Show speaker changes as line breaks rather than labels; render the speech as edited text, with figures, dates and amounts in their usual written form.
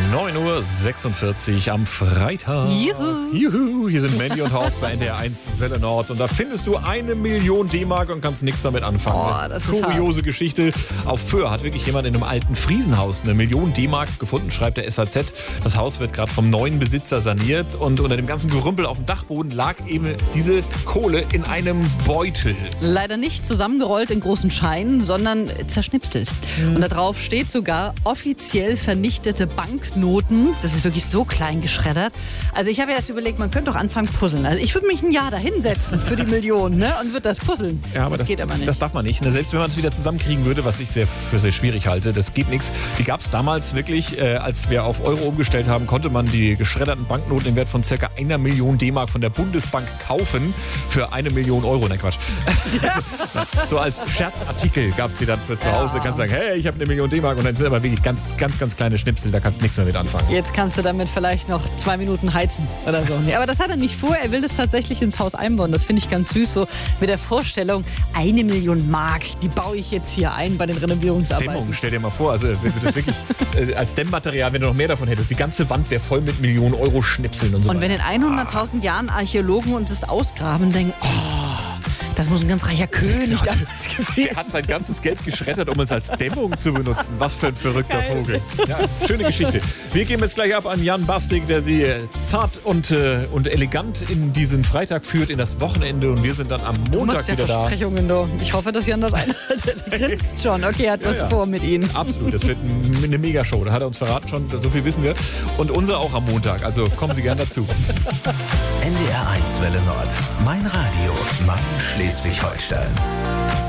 9:46 Uhr am Freitag. Juhu. Hier sind Mandy und Horst bei NDR 1 Welle Nord. Und da findest du 1 Million D-Mark und kannst nichts damit anfangen.
Oh, das ist
kuriose Geschichte. Auf Föhr hat wirklich jemand in einem alten Friesenhaus 1 Million D-Mark gefunden, schreibt der SAZ. Das Haus wird gerade vom neuen Besitzer saniert und unter dem ganzen Gerümpel auf dem Dachboden lag eben diese Kohle in einem Beutel.
Leider nicht zusammengerollt in großen Scheinen, sondern zerschnipselt. Und da drauf steht sogar offiziell vernichtete Banknoten. Das ist wirklich so klein geschreddert. Also ich habe ja erst überlegt, man könnte doch anfangen puzzeln. Also ich würde mich ein Jahr da hinsetzen für die Million, ne, und würde das puzzeln.
Ja, aber das geht aber nicht. Das darf man nicht. Selbst wenn man es wieder zusammenkriegen würde, was ich für sehr schwierig halte, das geht nichts. Die gab es damals wirklich, als wir auf Euro umgestellt haben, konnte man die geschredderten Banknoten im Wert von ca. 1 Million D-Mark von der Bundesbank kaufen für 1 Million Euro. Nein, Quatsch. So als Scherzartikel gab es die dann für zu Hause. Du kannst sagen, hey, ich habe 1 Million D-Mark und dann sind aber wirklich ganz kleine Schnipsel, da kannst du nichts mehr mit anfangen.
Jetzt kannst du damit vielleicht noch 2 Minuten heizen oder so. Aber das hat er nicht vor, er will das tatsächlich ins Haus einbauen. Das finde ich ganz süß, so mit der Vorstellung, 1 Million Mark, die baue ich jetzt hier ein bei den Renovierungsarbeiten.
Dämmung, stell dir mal vor, also wirklich als Dämmmaterial, wenn du noch mehr davon hättest, die ganze Wand wäre voll mit Millionen Euro Schnipseln und so.
Und wenn in 100.000 Jahren Archäologen uns das ausgraben, denken, das muss ein ganz reicher König damals gewesen sein.
Der hat sein ganzes Geld geschreddert, um es als Dämmung zu benutzen. Was für ein verrückter Vogel. Ja, schöne Geschichte. Wir geben jetzt gleich ab an Jan Bastig, der sie zart und elegant in diesen Freitag führt, in das Wochenende. Und wir sind dann am Montag wieder da.
Versprechungen, du. Ich hoffe, dass Jan das einhält. Er grinst schon. Okay, er hat was vor mit Ihnen.
Absolut, das wird eine Megashow. Da hat er uns verraten schon, so viel wissen wir. Und unser auch am Montag. Also kommen Sie gern dazu.
NDR 1 Welle Nord. Mein Radio. Mein Schleswig-Holstein.